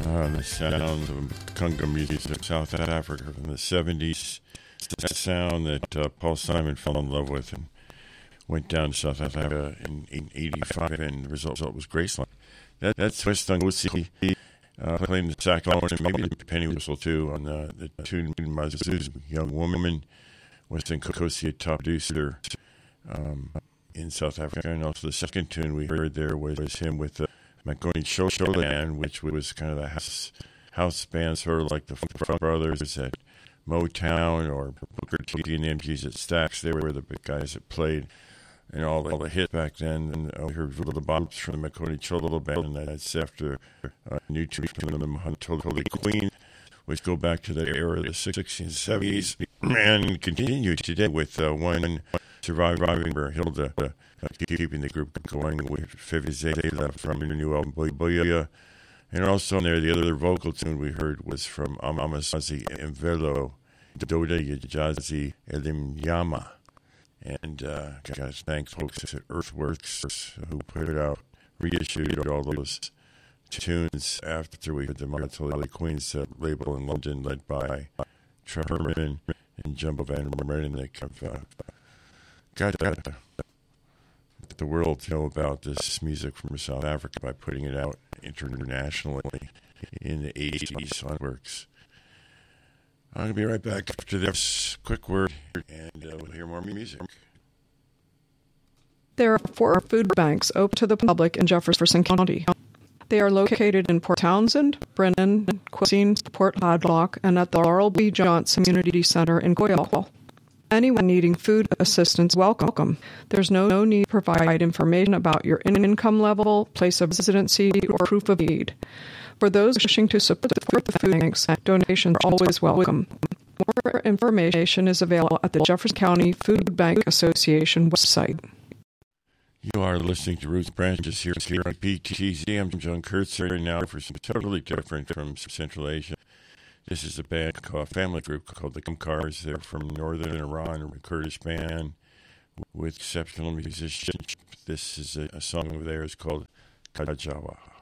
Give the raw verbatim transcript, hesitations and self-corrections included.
Uh, the sounds of conga music in South Africa from the seventies. That sound that uh, Paul Simon fell in love with and went down to South Africa in, in eighty-five, and the result was Graceland. That, that's West Ngozi uh, playing the saxophone and maybe the penny whistle too on the, the tune Mazuzu's Young Woman. West Nkosi, a top producer um, in South Africa. And also the second tune we heard there was, was him with the Makhoni Showland, which was kind of the house, house band, sort of like the Funk Brothers at Motown or Booker T and M Gs at Stax. They were the big guys that played and all the, all the hits back then. And uh, we heard Little Bops from the Makhoni Cholo Band, and that's after uh, new tunes from the Mahantoli Queen, which go back to the era of the sixties and seventies, and continue today with uh, one surviving for Hilda, uh, keeping the group going with Fevizela from the new album Boya. And also in there, the other vocal tune we heard was from Amasazi Mvelo, Doda Yajazi Elimyama. And uh, got to thank folks at Earthworks who put out, reissued all those tunes after we heard the Mahantoli Queens uh, label in London, led by Trevor Herman and Jumbo Van Merenich. Have uh, got uh, the world to know about this music from South Africa by putting it out internationally in the eighties on Works. I'm going to be right back after this quick word, and uh, we'll hear more music. There are four food banks open to the public in Jefferson County. They are located in Port Townsend, Brennan, Quincy, Port Hadlock, and at the Laurel B. Johnson Community Center in Goyal. Anyone needing food assistance, welcome. There's no, no need to provide information about your income level, place of residency, or proof of need. For those wishing to support the food banks, donations are always welcome. More information is available at the Jefferson County Food Bank Association website. You are listening to Roots Branches here, here on P T Z. I'm John Kurtz here now for something totally different from Central Asia. This is a band called a family group called the Kumkars. They're from northern Iran, a Kurdish band with exceptional musicians. This is a, a song of theirs called Kajawa.